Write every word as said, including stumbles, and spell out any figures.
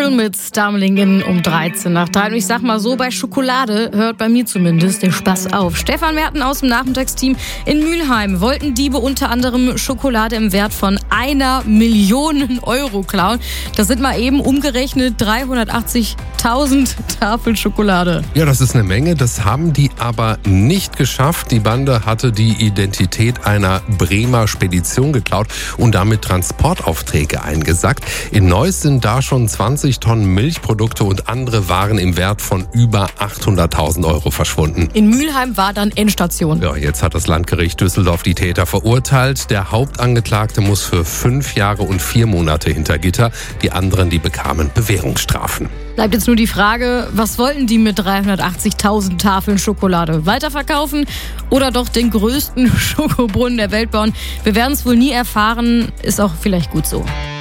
Children mit Stumbling um dreizehn nach drei. Und ich sag mal so, bei Schokolade hört bei mir zumindest der Spaß auf. Stefan Merten aus dem Nachmittagsteam in Mülheim wollten Diebe unter anderem Schokolade im Wert von einer Million Euro klauen. Das sind mal eben umgerechnet dreihundertachtzigtausend Tafeln Schokolade. Ja, das ist eine Menge. Das haben die aber nicht geschafft. Die Bande hatte die Identität einer Bremer Spedition geklaut und damit Transportaufträge eingesackt. In Neuss sind da schon zwanzig Tonnen Milchprodukte und andere Waren im Wert von über achthunderttausend Euro verschwunden. In Mülheim war dann Endstation. Ja, jetzt hat das Landgericht Düsseldorf die Täter verurteilt. Der Hauptangeklagte muss für fünf Jahre und vier Monate hinter Gitter. Die anderen, die bekamen Bewährungsstrafen. Bleibt jetzt nur die Frage, was wollten die mit dreihundertachtzigtausend Tafeln Schokolade? Weiterverkaufen oder doch den größten Schokobrunnen der Welt bauen? Wir werden es wohl nie erfahren, ist auch vielleicht gut so.